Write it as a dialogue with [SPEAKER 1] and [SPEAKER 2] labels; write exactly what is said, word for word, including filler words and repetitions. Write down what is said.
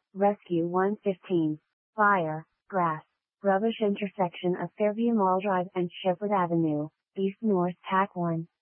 [SPEAKER 1] Rescue one fifteen. Fire, grass, rubbish intersection of Fairview Mall Drive and Shepherd Avenue, East North Tack one.